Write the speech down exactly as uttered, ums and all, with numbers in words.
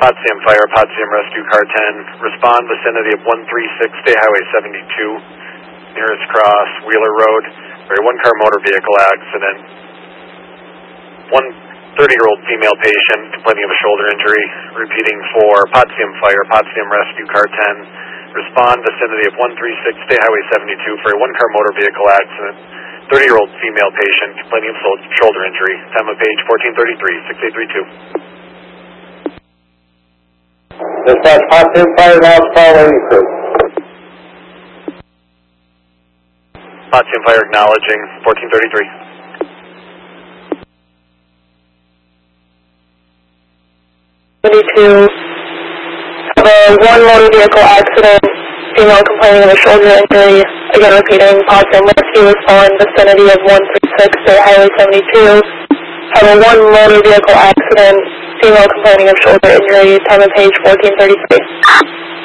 Potsdam Fire, Potsdam Rescue Car ten. Respond vicinity of one three six State Highway seventy-two, nearest cross, Wheeler Road. For a one-car motor vehicle accident. One thirty-year-old female patient complaining of a shoulder injury. Repeating for Potsdam Fire, Potsdam Rescue Car ten. Respond vicinity of one three six State Highway seventy-two for a one-car motor vehicle accident. thirty-year-old female patient complaining of shoulder injury. Time of page fourteen thirty-three, six eight three two. Dispatch Potsdam Fire, now call waiting crew. Potsdam Fire acknowledging fourteen thirty-three. seventy-two. Have a one motor vehicle accident. Female complaining of a shoulder injury. Again repeating, Potsdam Rescue respond vicinity of one three six State Highway seventy-two. Have a one motor vehicle accident. Female complaining of shoulder injury. Time of page fourteen thirty-three.